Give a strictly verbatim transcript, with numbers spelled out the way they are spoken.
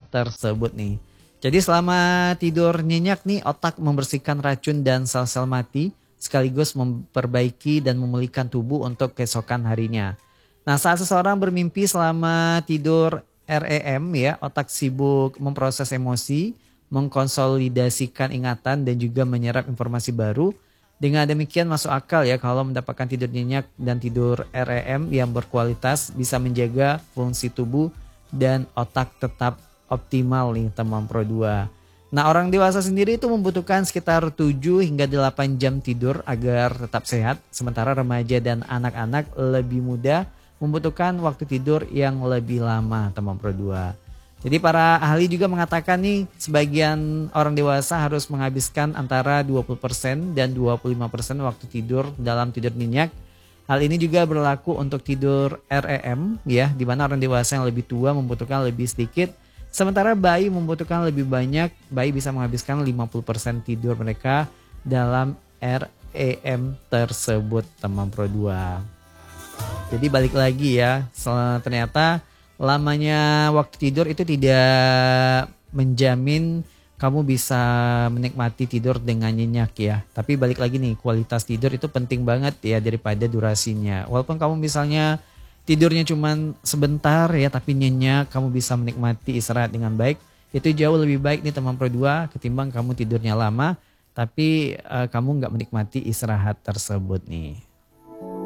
tersebut nih. Jadi selama tidur nyenyak nih otak membersihkan racun dan sel-sel mati sekaligus memperbaiki dan memulihkan tubuh untuk keesokan harinya. Nah, saat seseorang bermimpi selama tidur R E M ya, otak sibuk memproses emosi, mengkonsolidasikan ingatan dan juga menyerap informasi baru. Dengan demikian masuk akal ya kalau mendapatkan tidur nyenyak dan tidur R E M yang berkualitas bisa menjaga fungsi tubuh dan otak tetap optimal nih teman Pro dua. Nah, orang dewasa sendiri itu membutuhkan sekitar tujuh hingga delapan jam tidur agar tetap sehat. Sementara remaja dan anak-anak lebih muda membutuhkan waktu tidur yang lebih lama teman Pro dua. Jadi para ahli juga mengatakan nih sebagian orang dewasa harus menghabiskan antara dua puluh persen dan dua puluh lima persen waktu tidur dalam tidur nyenyak. Hal ini juga berlaku untuk tidur R E M ya, di mana orang dewasa yang lebih tua membutuhkan lebih sedikit. Sementara bayi membutuhkan lebih banyak, bayi bisa menghabiskan lima puluh persen tidur mereka dalam R E M tersebut teman Pro dua. Jadi balik lagi ya, ternyata lamanya waktu tidur itu tidak menjamin kamu bisa menikmati tidur dengan nyenyak ya. Tapi balik lagi nih, kualitas tidur itu penting banget ya daripada durasinya. Walaupun kamu misalnya tidurnya cuma sebentar ya tapi nyenyak, kamu bisa menikmati istirahat dengan baik. Itu jauh lebih baik nih teman Pro dua ketimbang kamu tidurnya lama tapi uh, kamu nggak menikmati istirahat tersebut nih.